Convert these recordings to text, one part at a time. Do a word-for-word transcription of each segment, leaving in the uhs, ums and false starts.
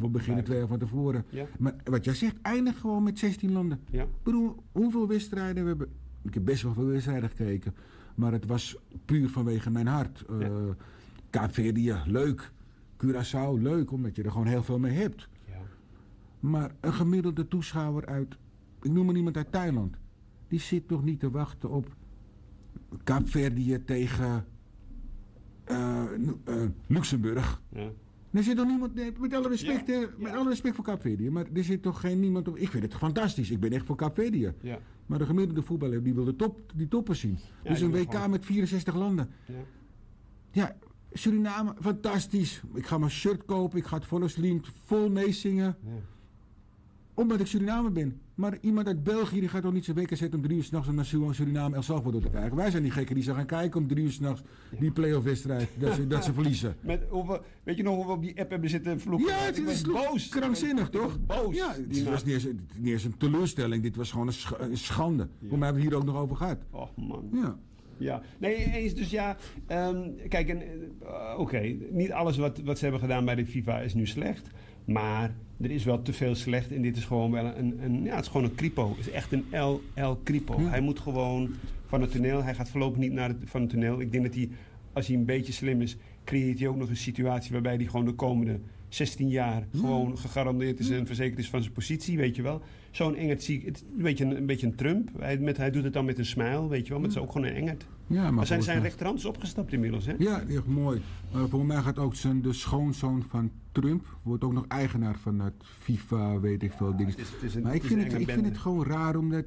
we beginnen twee jaar van tevoren. Ja. Maar wat jij zegt, eindig gewoon met zestien landen. Ja. Ik bedoel, hoeveel wedstrijden we hebben... Ik heb best wel veel wedstrijden gekeken. Maar het was puur vanwege mijn hart. Uh, Ja. Kaapverdië, leuk. Curaçao, leuk, omdat je er gewoon heel veel mee hebt. Ja. Maar een gemiddelde toeschouwer uit... Ik noem maar iemand uit Thailand. Die zit toch niet te wachten op... Kaapverdië tegen... Uh, uh, Luxemburg. Ja. Er zit toch niemand... Nee, met alle respect, Ja, hè, ja. met alle respect voor Kaapverdië. Maar er zit toch geen niemand op... Ik vind het fantastisch. Ik ben echt voor Kaapverdië. Ja. Maar de gemiddelde voetballer die wil de top, die toppen zien. Ja, dus die een wil W K gewoon- met vierenzestig landen. Ja. Ja, Suriname, fantastisch. Ik ga mijn shirt kopen. Ik ga het Volkslied vol meezingen. Ja. Omdat ik Surinamer ben. Maar iemand uit België die gaat toch niet zijn wekker zetten om drie uur s'nachts om naar Su- Suriname El Salvador te kijken. Wij zijn die gekken die ze gaan kijken om drie uur s'nachts die play-off wedstrijd. Dat ze, dat ze verliezen. Met, hoeveel, weet je nog hoe we op die app hebben zitten vloeken? Ja, het ik was is boos. krankzinnig, Ik toch? was boos. Ja, Die het was niet eens, niet eens een teleurstelling. Dit was gewoon een, sch- een schande. Ja. Voor mij hebben we het hier ook nog over gehad. Oh man. Ja. Ja, nee, eens. Dus ja, um, kijk, en, uh, oké, okay, niet alles wat, wat ze hebben gedaan bij de FIFA is nu slecht. Maar er is wel te veel slecht en dit is gewoon wel een, een ja, het is gewoon een kripo. Het is echt een El, El Kripo. Ja. Hij moet gewoon van het toneel, hij gaat voorlopig niet naar het, van het toneel. Ik denk dat hij, als hij een beetje slim is, creëert hij ook nog een situatie waarbij hij gewoon de komende zestien jaar Ja. gewoon gegarandeerd is en verzekerd is van zijn positie, weet je wel. Zo'n Engert zie ik, het is een beetje een, een beetje een Trump. Hij, met, hij doet het dan met een smile, weet je wel, maar het is ook gewoon een Engert. Ja, maar Maar zijn, volgens zijn mij- rechterhand is opgestapt inmiddels, hè? Ja, echt mooi. Uh, voor mij gaat ook zijn, de schoonzoon van Trump, wordt ook nog eigenaar van het FIFA, weet ik veel dingen. Het is, het is een, Maar ik het is vind, een het, enge ik vind bende. het gewoon raar, omdat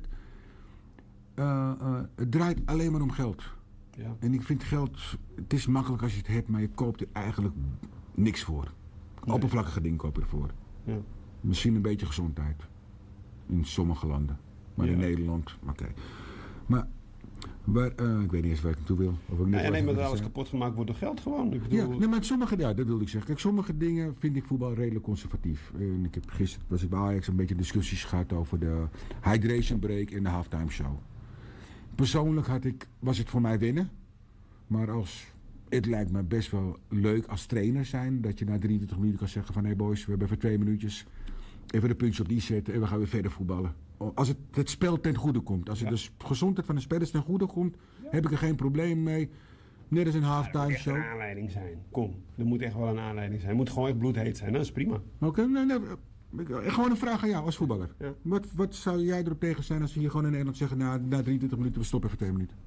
uh, uh, het draait alleen maar om geld. Ja. En ik vind geld, het is makkelijk als je het hebt, maar je koopt er eigenlijk niks voor. Nee. Oppervlakkige dingen koop je ervoor. Ja. Misschien een beetje gezondheid. In sommige landen. Maar in Ja. Nederland, oké. Maar, waar, uh, ik weet niet eens waar ik naartoe wil. Of ik net Nou, ja, wat nee, maar wilde alles zeggen. kapot gemaakt wordt door geld gewoon. Ik Ja, bedoel, nee, maar sommige, ja, dat wilde ik zeggen. Kijk, sommige dingen vind ik voetbal redelijk conservatief. En ik heb gisteren was ik bij Ajax een beetje discussies gehad over de hydration break en de halftime show. Persoonlijk had ik, was het voor mij winnen. Maar als, het lijkt me best wel leuk als trainer zijn dat je na drieëntwintig minuten kan zeggen van hé hey boys, we hebben even twee minuutjes. Even de puntje op die zetten en we gaan weer verder voetballen. Als het, het spel ten goede komt. Als het Ja. de gezondheid van de spelers ten goede komt, heb ik er geen probleem mee. Net als een er moet halftime echt show. een aanleiding zijn. Kom, er moet echt wel een aanleiding zijn. Het moet gewoon echt bloedheet zijn, dat is prima. Oké, nee, nee, eh, gewoon een vraag aan jou als voetballer. Ja. Wat, wat zou jij erop tegen zijn als we hier gewoon in Nederland zeggen na, na drieëntwintig minuten we stoppen even twee minuten?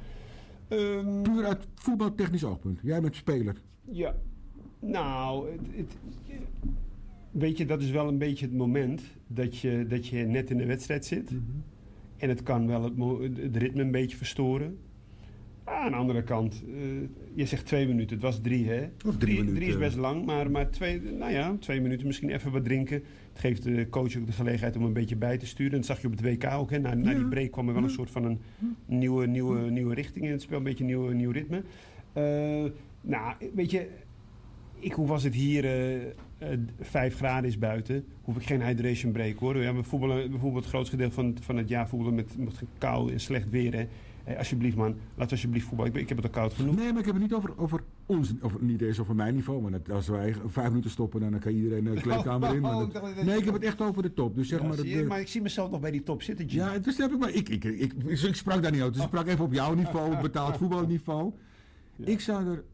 Um, Puur uit voetbaltechnisch oogpunt. Jij bent speler. Ja, nou, het, het, weet je, dat is wel een beetje het moment dat je, dat je net in de wedstrijd zit. En het kan wel het, mo- het ritme een beetje verstoren. Ah, aan de andere kant, uh, je zegt twee minuten, het was drie, hè? Of drie minuten. Drie is best lang, maar, maar twee, nou ja, twee minuten misschien even wat drinken. Het geeft de coach ook de gelegenheid om een beetje bij te sturen. En dat zag je op het W K ook, hè? Na, na Ja. die break kwam er wel een Ja. soort van een nieuwe, nieuwe, nieuwe richting in het spel. Een beetje een nieuw, nieuw ritme. Uh, nou, weet je, ik, hoe was het hier? Uh, uh, vijf graden is buiten. Hoef ik geen hydration break hoor. Ja, we voetballen bijvoorbeeld het grootste deel van, van het jaar voetballen met, met kou en slecht weer. Hè. Hey, alsjeblieft man, laat alsjeblieft voetballen. Ik, ik heb het al koud genoeg. Nee, maar ik heb het niet over, over ons, of niet eens over mijn niveau. Maar dat, als wij vijf minuten stoppen, dan kan iedereen de kleedkamer in. Maar dat- ik dacht dat- nee, ik heb het echt over de top. Dus zeg Ja, maar, zie dat, je, eh, maar ik zie mezelf nog bij die top zitten. Jim. ja, dat heb ik maar. Ik, ik, ik, ik, ik sprak daar niet uit. Dus ik sprak even op jouw niveau, op betaald voetbalniveau. Ja. Ik zou er.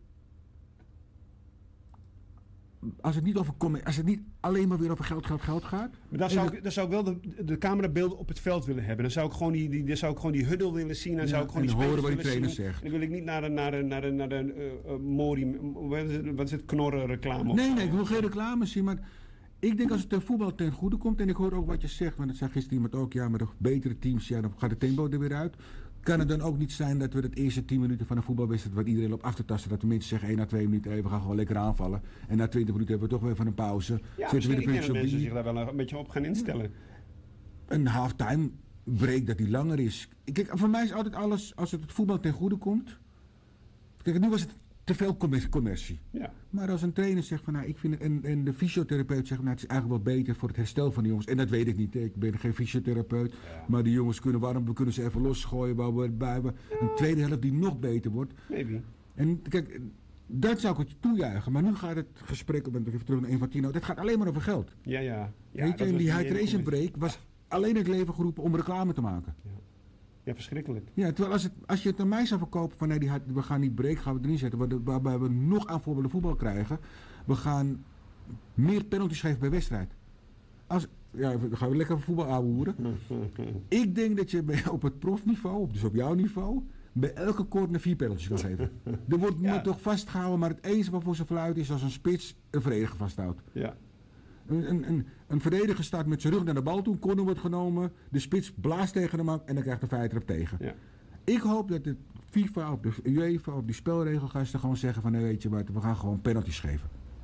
Als het niet over commer- als het niet alleen maar weer over geld, geld, geld gaat. Maar dan zou, ik, dan zou ik wel de, de camerabeelden op het veld willen hebben. Dan zou ik gewoon die, die, dan zou ik gewoon die huddle willen zien. Dan Ja, zou ik gewoon en die horen spelers wat die willen trainer zien. zegt. Dan wil ik niet naar een naar een, naar een, naar een uh, uh, Mori, wat is het, wat is het knorren reclame. of Nee, zo. nee, ik wil geen reclame zien, maar ik denk als het ten voetbal ten goede komt, en ik hoor ook wat je zegt, want dat zei gisteren iemand ook, ja, met de betere teams, ja, dan gaat het tempo er weer uit. Kan het dan ook niet zijn dat we het eerste tien minuten van een voetbalwedstrijd, wat iedereen op af te tasten, dat de mensen zeggen één na twee minuten, hey, we gaan gewoon lekker aanvallen. En na twintig minuten hebben we toch weer van een pauze. Ja, Zetten we misschien de ik denk puntjes dat op mensen die. zich daar wel een beetje op gaan instellen. Een halftime break dat die langer is. Kijk, voor mij is altijd alles, als het het voetbal ten goede komt. Kijk, nu was het te veel commer- commercie. Ja. Maar als een trainer zegt van nou, ik vind het, en, en de fysiotherapeut zegt van nou, het is eigenlijk wel beter voor het herstel van de jongens. En dat weet ik niet. Ik ben geen fysiotherapeut. Ja. Maar die jongens kunnen warm, we kunnen ze even losgooien. Waar we bij we een tweede helft die nog beter wordt. Maybe. En kijk, Dat zou ik het toejuichen. Maar nu gaat het gesprek, ik ben even terug naar Infantino, dat gaat alleen maar over geld. Ja, ja. ja Weet je, en was die ene hydration commissie. break was alleen het leven geroepen om reclame te maken. Ja, ja verschrikkelijk. Ja, terwijl als, het, als je het aan mij zou verkopen van nee, die, hy- we gaan die break gaan we erin zetten, waar- waarbij we nog aanvoerende voetbal krijgen. We gaan meer penalties geven bij wedstrijd. Als, ja, dan gaan we lekker over voetbal aanhoeren. Ik denk dat je bij- op het profniveau, dus op jouw niveau, bij elke corner vier penalties kan geven. Er wordt Ja. moet toch vastgehouden, maar het enige waarvoor ze fluit is als een spits een verdediger vasthoudt. Ja. Een, een, een, een verdediger staat met zijn rug naar de bal toe, een corner wordt genomen, de spits blaast tegen hem aan en dan krijgt de feiter op tegen. Ja. Ik hoop dat de FIFA of de UEFA of die spelregelgasten gewoon zeggen van nee, weet je wat, we gaan gewoon penalties geven.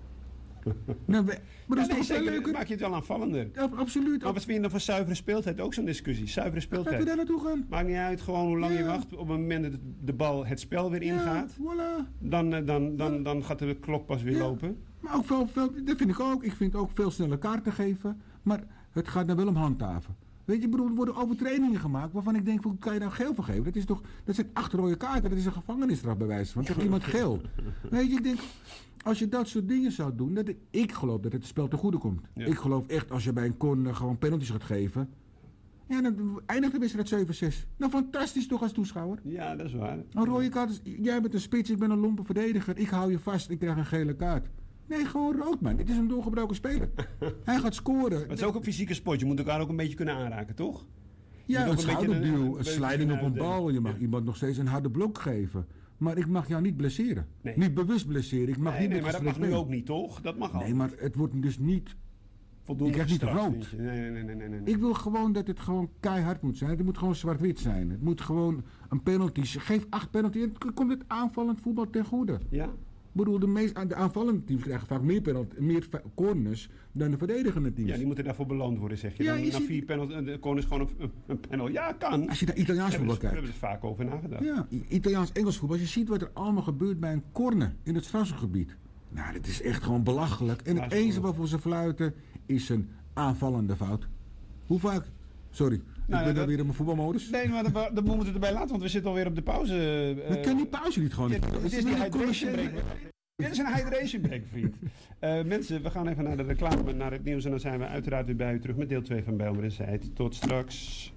nou, we, maar dat Ja, nee, is toch veel zeker, leuker? maak je het wel aanvallender. Ja, absoluut. Maar wat vind je dan van zuivere speeltijd? Ook zo'n discussie. Zuivere Laten we speeltijd. daar naartoe gaan. Maakt niet uit gewoon hoe lang je Ja. wacht. Op het moment dat het- de bal het spel weer ingaat, Ja, voilà. dan, eh, dan, dan, dan gaat de klok pas weer Ja. lopen. Maar ook veel, veel, dat vind ik ook. Ik vind ook veel sneller kaarten geven. Maar het gaat dan wel om handhaven. Weet je, ik bedoel, er worden overtredingen gemaakt waarvan ik denk, hoe kan je daar geel voor geven? Dat is toch, dat zijn acht rode kaarten, dat is een gevangenisstraf bij wijze van. Tegen iemand geel. Weet je, ik denk, als je dat soort dingen zou doen, dat ik, ik geloof dat het spel ten goede komt. Ja. Ik geloof echt, als je bij een corner gewoon penalties gaat geven, ja, dan eindigt de wedstrijd zeven zes. Nou, fantastisch toch als toeschouwer. Ja, dat is waar. Een rode kaart is, jij bent een spits, ik ben een lompe verdediger, ik hou je vast, ik krijg een gele kaart. Nee, gewoon rood, man. Dit is een doorgebroken speler. Hij gaat scoren. Maar het is ook een fysieke sport. Je moet elkaar ook een beetje kunnen aanraken, toch? Ja, moet ook een een beetje schouderduw, een- een, een sliding op een beukje bal. Je mag ja. iemand nog steeds een harde blok geven. Maar ik mag jou niet blesseren. Nee. Niet bewust blesseren. Ik mag Nee, niet nee, met maar dat mag gestrekt nu been. ook niet, toch? Dat mag al. Nee, maar het wordt dus niet... Voldoende je krijgt niet gestraft, rood. vind je? Nee, nee, nee, nee, nee, nee. Ik wil gewoon dat het gewoon keihard moet zijn. Het moet gewoon zwart-wit zijn. Het moet gewoon een penalty. Geef acht penalty. En dan komt het aanvallend voetbal ten goede. Ja? Ik bedoel, de, meest, de aanvallende teams krijgen vaak meer, penalty, meer fa- corners dan de verdedigende teams. Ja, die moeten daarvoor beloond worden, zeg je. Ja, Dan, je dan ziet- vier penalty, de corner is gewoon een, een panel. Ja, kan. Als je naar Italiaans Daar hebben, voetbal we, daar kijkt. hebben we er vaak over nagedacht. Ja, I- Italiaans-Engels voetbal. Als je ziet wat er allemaal gebeurt bij een corner in het strafschopgebied. Nou, dat is echt gewoon belachelijk. En het Ja, is enige goed. waarvoor ze fluiten is een aanvallende fout. Hoe vaak? Sorry, Nou, ik ben dat- dan weer in mijn voetbalmodus. Nee, maar dan, dan moeten we het erbij laten, want we zitten alweer op de pauze. eh, Maar kan die pauze niet gewoon? dit, niet? dit is Het die een hydration commerciële- break. Dit is een hydration break, vriend. Eh, mensen, we gaan even naar de reclame, naar het nieuws. En dan zijn we uiteraard weer bij u terug met deel twee van Bijlmer en Zijt. Tot straks.